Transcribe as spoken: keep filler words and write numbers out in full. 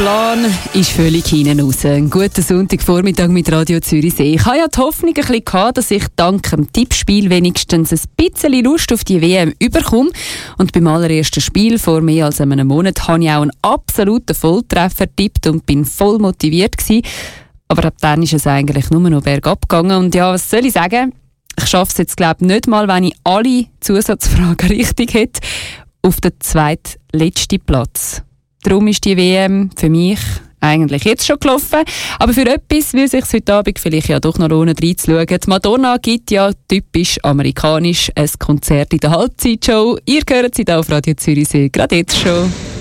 Plan ist völlig hinten raus. Ein guter Sonntagvormittag mit Radio Zürichsee. Ich hatte ja die Hoffnung ein bisschen gehabt, dass ich dank dem Tippspiel wenigstens ein bisschen Lust auf die W M überkomme. Und beim allerersten Spiel vor mehr als einem Monat habe ich auch einen absoluten Volltreffer getippt und bin voll motiviert gewesen. Aber ab dann ist es eigentlich nur noch bergab gegangen. Und ja, was soll ich sagen? Ich schaffe es jetzt, glaube ich, nicht mal, wenn ich alle Zusatzfragen richtig hätte, auf den zweitletzten Platz. Darum ist die W M für mich eigentlich jetzt schon gelaufen. Aber für etwas will sich heute Abend vielleicht ja doch noch lohnen, reinzuschauen. Die Madonna gibt ja typisch amerikanisch ein Konzert in der Halbzeitshow. Ihr hört sie da auf Radio Zürichsee, gerade jetzt schon.